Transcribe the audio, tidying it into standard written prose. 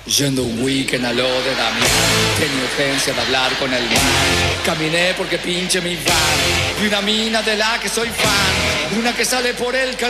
Yendo un weekend a lo de Damián, tenía urgencia de hablar con el man. Caminé porque pinche mi van. Vi una mina de la que soy fan, una que sale por el